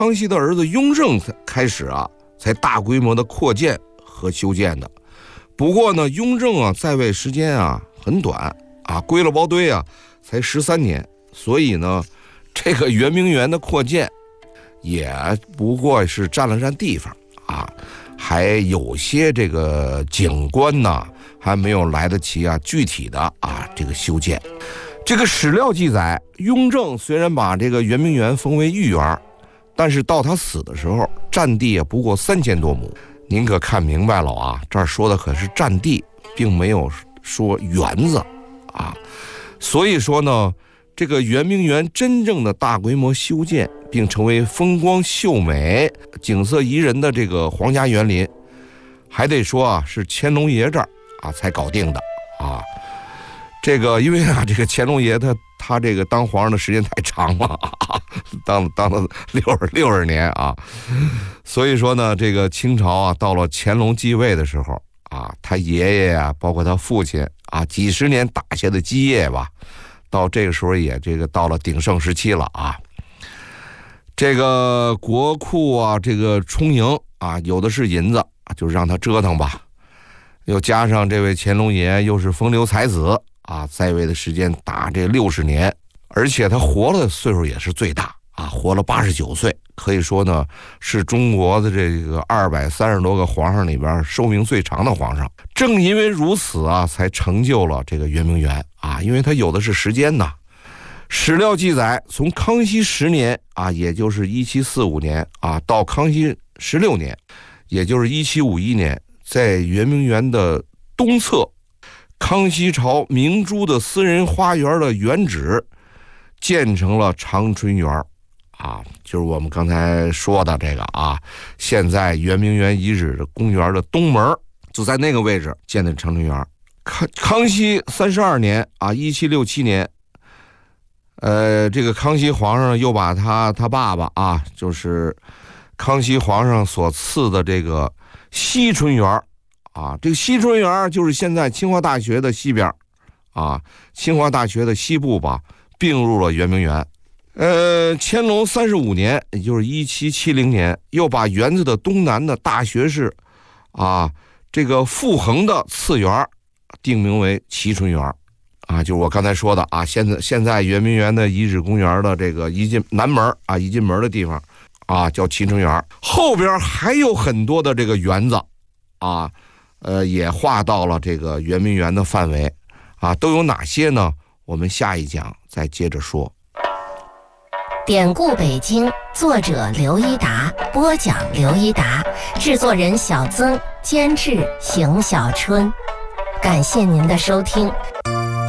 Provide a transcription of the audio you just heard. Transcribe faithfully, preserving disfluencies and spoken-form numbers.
康熙的儿子雍正开始啊，才大规模的扩建和修建的。不过呢，雍正啊在位时间啊很短啊，归了包堆啊才十三年，所以呢，这个圆明园的扩建也不过是占了占地方啊，还有些这个景观呢还没有来得及啊具体的啊这个修建。这个史料记载，雍正虽然把这个圆明园封为御园，但是到他死的时候，占地也不过三千多亩。您可看明白了啊，这儿说的可是占地，并没有说园子啊。所以说呢，这个圆明园真正的大规模修建，并成为风光秀美、景色宜人的这个皇家园林，还得说啊，是乾隆爷这儿啊才搞定的啊。这个因为啊，这个乾隆爷他他这个当皇上的时间太长了啊，当当了六十六十年啊，所以说呢，这个清朝啊，到了乾隆继位的时候啊，他爷爷啊，包括他父亲啊，几十年打下的基业吧，到这个时候也这个到了鼎盛时期了啊。这个国库啊，这个充盈啊，有的是银子，就让他折腾吧。又加上这位乾隆爷又是风流才子啊，在位的时间达这六十年，而且他活的岁数也是最大啊，活了八十九岁，可以说呢是中国的这个二百三十多个皇上里边寿命最长的皇上。正因为如此啊，才成就了这个圆明园啊，因为他有的是时间呐。史料记载，从康熙十年啊，也就是一七四五年啊，到康熙十六年，也就是一七五一年，在圆明园的东侧，康熙朝明珠的私人花园的原址建成了长春园啊，就是我们刚才说的这个啊，现在圆明园遗址的公园的东门，就在那个位置建的长春园。康康熙三十二年啊，一七六七年，呃，这个康熙皇上又把他他爸爸啊，就是康熙皇上所赐的这个西春园啊，这个西春园就是现在清华大学的西边啊，清华大学的西部吧，并入了圆明园。呃，乾隆三十五年，也就是一七七零年，又把园子的东南的大学士啊，这个傅恒的次园定名为齐春园啊，就是我刚才说的啊，现在现在圆明园的遗址公园的这个一进南门啊，一进门的地方啊，叫齐春园。后边还有很多的这个园子啊，呃，也划到了这个圆明园的范围啊，都有哪些呢？我们下一讲再接着说。 典故北京，作者刘一达，播讲刘一达，制作人小曾，监制邢小春。感谢您的收听，